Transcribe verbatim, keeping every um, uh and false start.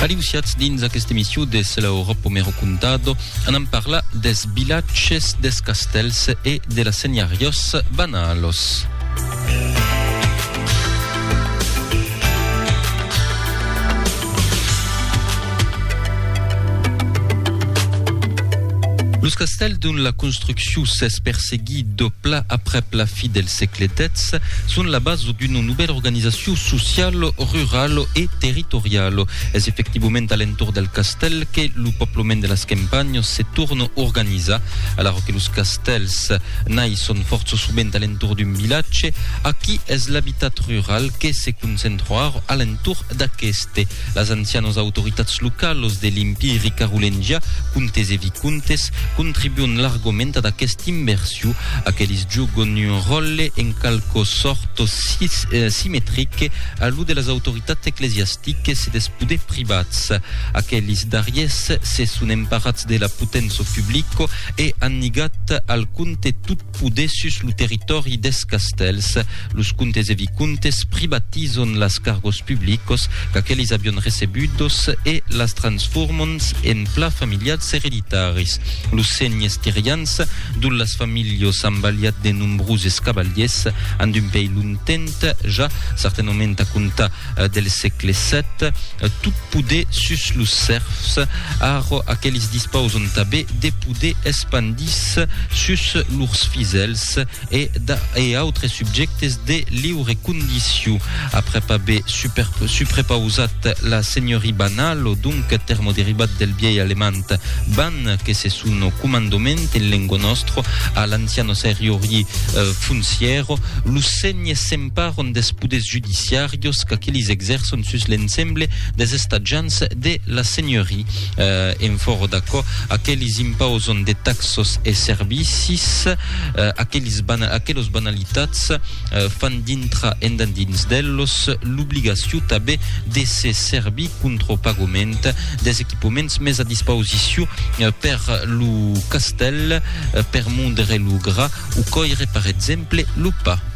Aliusiats dins aquesta emissió de l'Europa Mero Contado en parla des vilatges, des castells e de la senyarios banalos. Los castells dont la construction s'est perseguie de pla après la fin del segle dix sont la base d'une nouvelle organisation sociale, rurale et territoriale. C'est effectivement à l'entour del castell que le peuplement de las campagnes se tourne organisé, alors que los castells naissent forza souvent à l'entour d'un village. Aquí est l'habitat rural que se concentra à l'entour d'aqueste. Les ancianes autoritats locales de l'Empire carolingia, comtes et vicomtes, contribuent largement à aquesta inversió, aquells juguen un rôle en quelque sorte simètric a l'u de les autoritats eclesiastiques et des poders privats. Aquells darriers se són emparats de la potència publica e han negat al comte tot poder sus el territori des castells. Los comtes e vicomtes privatizen les cargos publicos que aquells havien recebudos e les transformen en pla familiars hereditaris. Los segnes tirians d'on les famílies han baliat de nombrosos cavaliers en d'un pays longtemps, ja certament a comptar del segle set, tot poder sus los serfs, ara aquells disposen també de poder expandis sus lors fidels e, e altres subjectes de lliure condició. Après haver superpausat la senyoria banal, donc terme derivat del vieil alemany ban, que se son comandament en lengua nostra a l'anciano seriori eh, funciero, los segnes s'emparen des poders judiciarios que aquells exercen sus l'ensemble des estatjans de la senyoria. Eh, en fort d'acord, aquells imposen de taxos e servicis, eh, aquells bana, aquellos banalitats eh, fan dintre en dins d'ellos l'obligació també de se servir contra pagament des equipaments més a disposició eh, per lo castell, per mondre lo gra o coire, per exemple, lo pa.